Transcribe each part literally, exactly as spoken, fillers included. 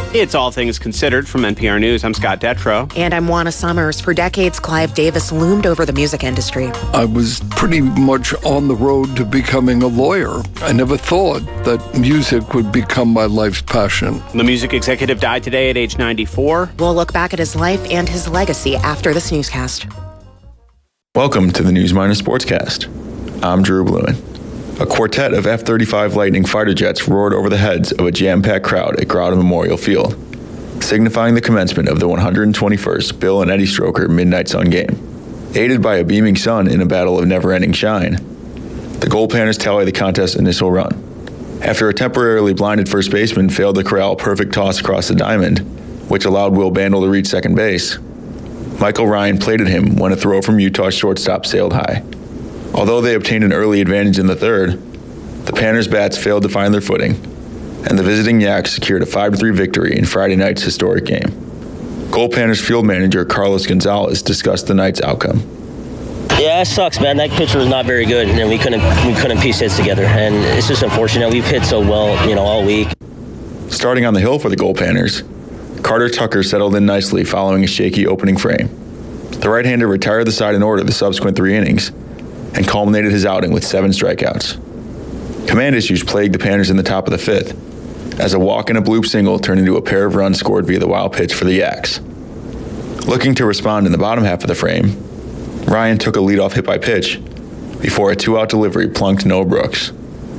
It's All Things Considered from N P R News. I'm Scott Detrow. And I'm Juana Summers. For decades, Clive Davis loomed over the music industry. I was pretty much on the road to becoming a lawyer. I never thought that music would become my life's passion. The music executive died today at age ninety-four. We'll look back at his life and his legacy after this newscast. Welcome to the News Minor Sportscast. I'm Drew Bluen. A quartet of F thirty-five Lightning fighter jets roared over the heads of a jam-packed crowd at Grauda Memorial Field, signifying the commencement of the one hundred twenty-first Bill and Eddie Stroker Midnight Sun Game. Aided by a beaming sun in a battle of never-ending shine, the Gold Panthers tally the contest's initial run. After a temporarily blinded first baseman failed to corral a perfect toss across the diamond, which allowed Will Bandel to reach second base, Michael Ryan plated him when a throw from Utah's shortstop sailed high. Although they obtained an early advantage in the third, the Panthers' bats failed to find their footing, and the visiting Yaks secured a five to three victory in Friday night's historic game. Gold Panthers field manager Carlos Gonzalez discussed the night's outcome. Yeah, it sucks, man. That pitcher was not very good, and we couldn't we couldn't piece hits together, and it's just unfortunate. We've hit so well, you know, all week. Starting on the hill for the Gold Panthers, Carter Tucker settled in nicely following a shaky opening frame. The right-hander retired the side in order the subsequent three innings, and culminated his outing with seven strikeouts. Command issues plagued the Panthers in the top of the fifth, as a walk and a bloop single turned into a pair of runs scored via the wild pitch for the Yaks. Looking to respond in the bottom half of the frame, Ryan took a leadoff hit by pitch before a two-out delivery plunked Noah Brooks.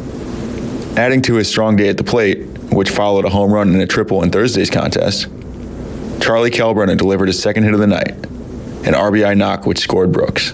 Adding to his strong day at the plate, which followed a home run and a triple in Thursday's contest, Charlie Kalbrunner delivered his second hit of the night, an R B I knock which scored Brooks.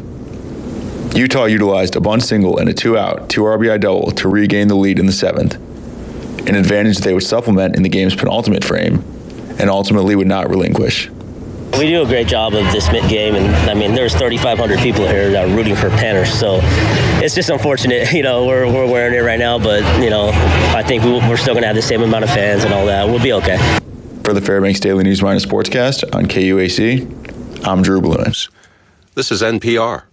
Utah utilized a bunt single and a two-out, two R B I double to regain the lead in the seventh, an advantage they would supplement in the game's penultimate frame and ultimately would not relinquish. We do a great job of this mid-game, and I mean, there's thirty-five hundred people here that are rooting for Panthers, so it's just unfortunate, you know, we're we're wearing it right now, but, you know, I think we, we're still going to have the same amount of fans and all that. We'll be okay. For the Fairbanks Daily News Minor Sportscast on K U A C, I'm Drew Bluen. This is N P R.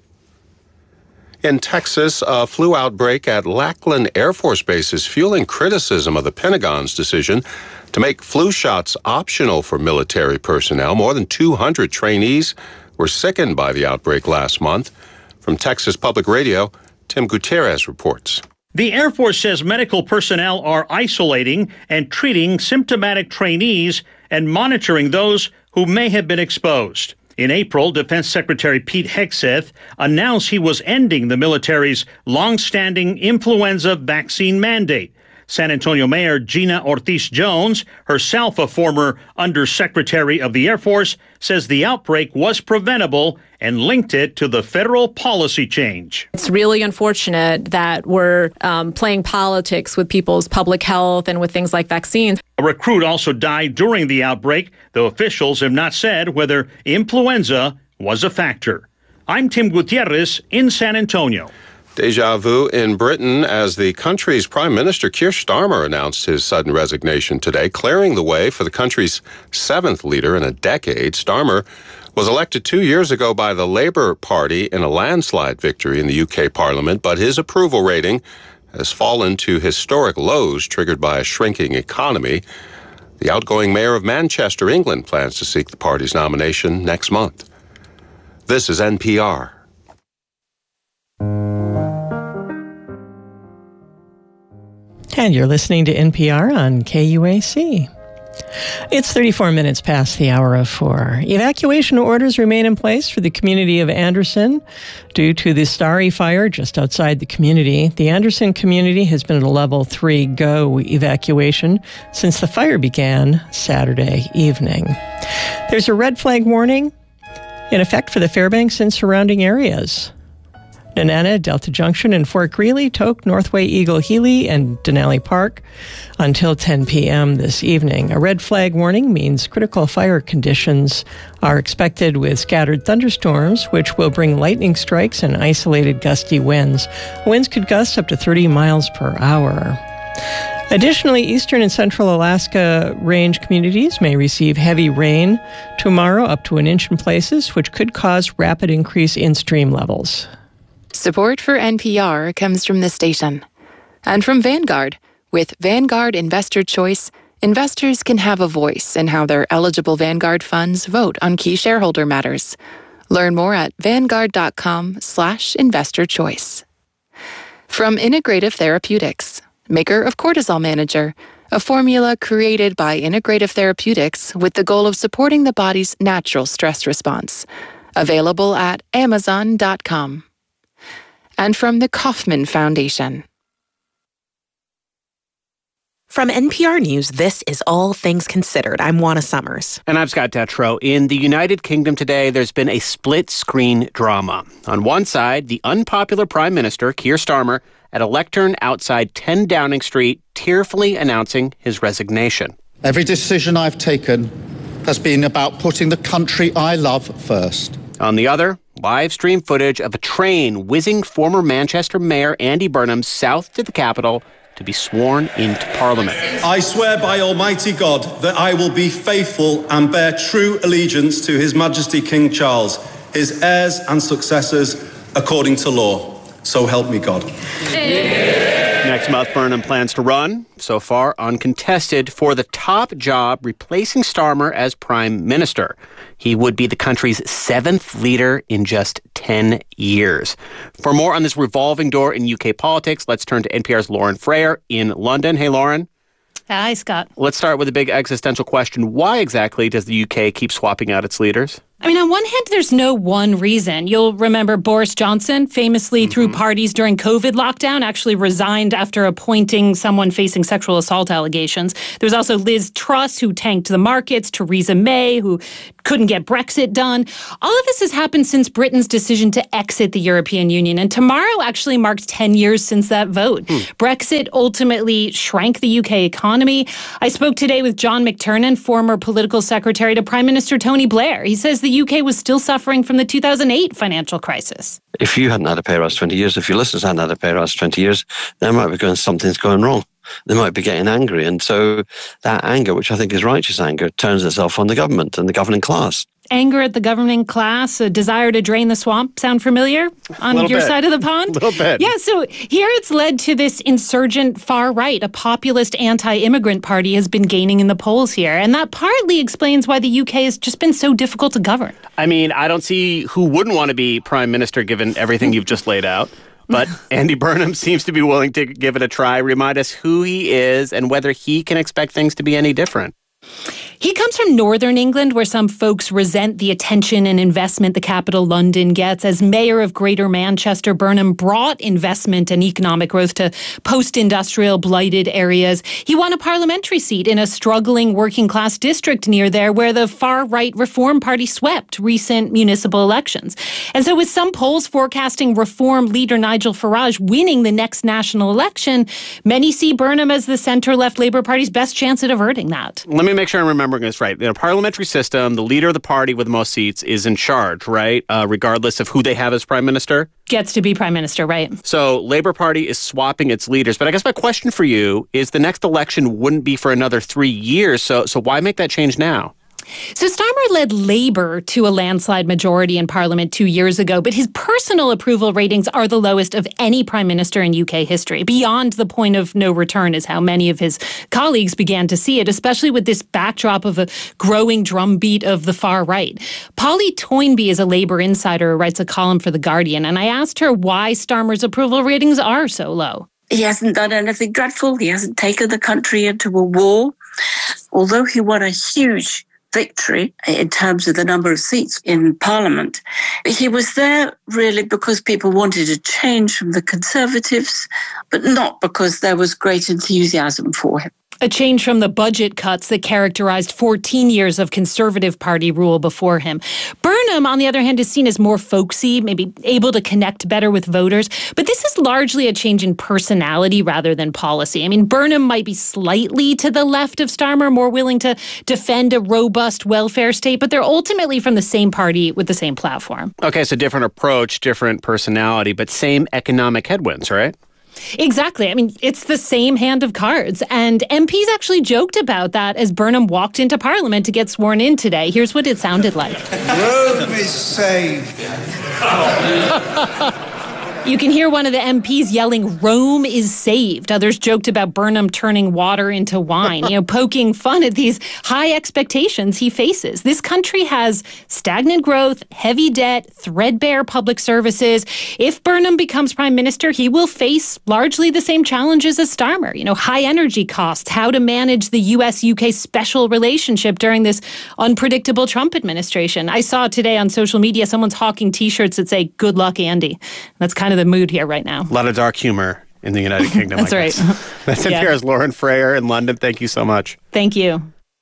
In Texas, a flu outbreak at Lackland Air Force Base is fueling criticism of the Pentagon's decision to make flu shots optional for military personnel. More than two hundred trainees were sickened by the outbreak last month. From Texas Public Radio, Tim Gutierrez reports. The Air Force says medical personnel are isolating and treating symptomatic trainees and monitoring those who may have been exposed. In April, Defense Secretary Pete Hegseth announced he was ending the military's long-standing influenza vaccine mandate. San Antonio Mayor Gina Ortiz-Jones, herself a former Undersecretary of the Air Force, says the outbreak was preventable and linked it to the federal policy change. It's really unfortunate that we're um, playing politics with people's public health and with things like vaccines. A recruit also died during the outbreak, though officials have not said whether influenza was a factor. I'm Tim Gutierrez in San Antonio. Deja vu in Britain as the country's Prime Minister Keir Starmer announced his sudden resignation today, clearing the way for the country's seventh leader in a decade. Starmer was elected two years ago by the Labour Party in a landslide victory in the U K Parliament, but his approval rating has fallen to historic lows triggered by a shrinking economy. The outgoing mayor of Manchester, England, plans to seek the party's nomination next month. This is N P R. And you're listening to N P R on K U A C. It's thirty-four minutes past the hour of four. Evacuation orders remain in place for the community of Anderson due to the Starry Fire just outside the community. The Anderson community has been at a level three go evacuation since the fire began Saturday evening. There's a red flag warning in effect for the Fairbanks and surrounding areas. Nenana, Delta Junction, and Fort Greely, Tok, Northway, Eagle, Healy, and Denali Park until ten p.m. this evening. A red flag warning means critical fire conditions are expected with scattered thunderstorms, which will bring lightning strikes and isolated gusty winds. Winds could gust up to thirty miles per hour. Additionally, eastern and central Alaska range communities may receive heavy rain tomorrow, up to an inch in places, which could cause rapid increase in stream levels. Support for N P R comes from the station and from Vanguard. With Vanguard Investor Choice, investors can have a voice in how their eligible Vanguard funds vote on key shareholder matters. Learn more at vanguard.com slash investor choice. From Integrative Therapeutics, maker of Cortisol Manager, a formula created by Integrative Therapeutics with the goal of supporting the body's natural stress response. Available at amazon dot com. And from the Kauffman Foundation. From N P R News, this is All Things Considered. I'm Juana Summers. And I'm Scott Detrow. In the United Kingdom today, there's been a split-screen drama. On one side, the unpopular Prime Minister, Keir Starmer, at a lectern outside ten Downing Street, tearfully announcing his resignation. Every decision I've taken has been about putting the country I love first. On the other, live stream footage of a train whizzing former Manchester Mayor Andy Burnham south to the capital to be sworn into Parliament. I swear by Almighty God that I will be faithful and bear true allegiance to His Majesty King Charles, his heirs and successors, according to law. So help me God. Next month, Burnham plans to run, so far uncontested, for the top job replacing Starmer as Prime Minister. He would be the country's seventh leader in just ten years. For more on this revolving door in U K politics, let's turn to N P R's Lauren Frayer in London. Hey, Lauren. Hi, Scott. Let's start with a big existential question. Why exactly does the U K keep swapping out its leaders? I mean, on one hand, there's no one reason. You'll remember Boris Johnson famously mm-hmm. threw parties during COVID lockdown, actually resigned after appointing someone facing sexual assault allegations. There's also Liz Truss, who tanked the markets, Theresa May, who couldn't get Brexit done. All of this has happened since Britain's decision to exit the European Union. And tomorrow actually marks ten years since that vote. Mm. Brexit ultimately shrank the U K economy. I spoke today with John McTernan, former political secretary to Prime Minister Tony Blair. He says the U K was still suffering from the two thousand eight financial crisis. If you hadn't had a pay rise twenty years, if your listeners hadn't had a pay rise twenty years, they might be going, something's going wrong. They might be getting angry. And so that anger, which I think is righteous anger, turns itself on the government and the governing class. Anger at the governing class, a desire to drain the swamp. Sound familiar on your bit. side of the pond? A little bit. Yeah, so here it's led to this insurgent far right. A populist anti-immigrant party has been gaining in the polls here. And that partly explains why the U K has just been so difficult to govern. I mean, I don't see who wouldn't want to be prime minister given everything you've just laid out. But Andy Burnham seems to be willing to give it a try. Remind us who he is and whether he can expect things to be any different. He comes from northern England, where some folks resent the attention and investment the capital, London, gets. As mayor of Greater Manchester, Burnham brought investment and economic growth to post-industrial blighted areas. He won a parliamentary seat in a struggling working-class district near there, where the far-right Reform Party swept recent municipal elections. And so with some polls forecasting Reform leader Nigel Farage winning the next national election, many see Burnham as the centre-left Labour Party's best chance at averting that. Let me make sure I'm remembering this right. In a parliamentary system, the leader of the party with the most seats is in charge, right? Uh, regardless of who they have as prime minister? Gets to be prime minister, right? So Labour Party is swapping its leaders. But I guess my question for you is the next election wouldn't be for another three years. So, so why make that change now? So Starmer led Labour to a landslide majority in Parliament two years ago, but his personal approval ratings are the lowest of any prime minister in U K history. Beyond the point of no return is how many of his colleagues began to see it, especially with this backdrop of a growing drumbeat of the far right. Polly Toynbee is a Labour insider who writes a column for The Guardian, and I asked her why Starmer's approval ratings are so low. He hasn't done anything dreadful. He hasn't taken the country into a war. Although he won a huge victory in terms of the number of seats in Parliament, he was there really because people wanted a change from the Conservatives, but not because there was great enthusiasm for him. A change from the budget cuts that characterized fourteen years of Conservative Party rule before him. Burnham, on the other hand, is seen as more folksy, maybe able to connect better with voters. But this is largely a change in personality rather than policy. I mean, Burnham might be slightly to the left of Starmer, more willing to defend a robust welfare state, but they're ultimately from the same party with the same platform. Okay, so different approach, different personality, but same economic headwinds, right? Exactly. I mean, it's the same hand of cards. And M Ps actually joked about that as Burnham walked into Parliament to get sworn in today. Here's what it sounded like. Rome is saved. You can hear one of the M Ps yelling, "Rome is saved." Others joked about Burnham turning water into wine, you know, poking fun at these high expectations he faces. This country has stagnant growth, heavy debt, threadbare public services. If Burnham becomes prime minister, he will face largely the same challenges as Starmer. You know, high energy costs, how to manage the U S U K special relationship during this unpredictable Trump administration. I saw today on social media someone's hawking T-shirts that say, "Good luck, Andy." That's kind of the mood here right now. A lot of dark humor in the United Kingdom. That's right. That's Yeah. N P R's Lauren Frayer in London. Thank you so much. Thank you.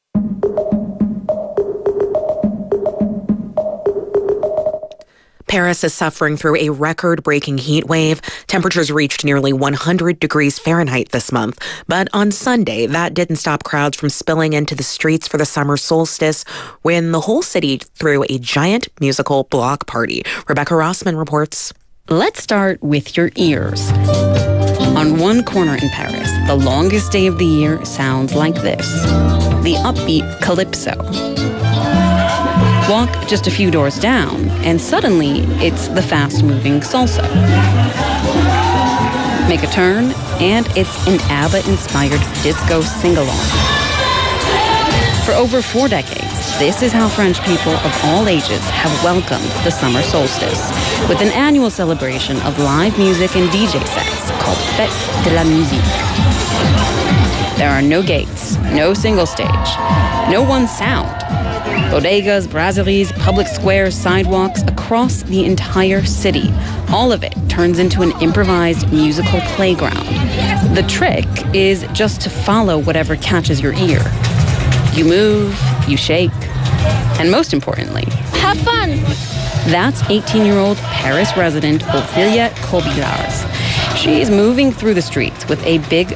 Paris is suffering through a record-breaking heat wave. Temperatures reached nearly one hundred degrees Fahrenheit this month. But on Sunday, that didn't stop crowds from spilling into the streets for the summer solstice when the whole city threw a giant musical block party. Rebecca Rossman reports. Let's start with your ears. On one corner in Paris, the longest day of the year sounds like this. The upbeat Calypso. Walk just a few doors down, and suddenly it's the fast-moving Salsa. Make a turn, and it's an ABBA-inspired disco sing-along. For over four decades, this is how French people of all ages have welcomed the summer solstice, with an annual celebration of live music and D J sets called Fête de la Musique. There are no gates, no single stage, no one sound. Bodegas, brasseries, public squares, sidewalks across the entire city. All of it turns into an improvised musical playground. The trick is just to follow whatever catches your ear. You move, you shake, and most importantly, have fun. That's eighteen-year-old Paris resident Ophelia Kobilars. She's moving through the streets with a big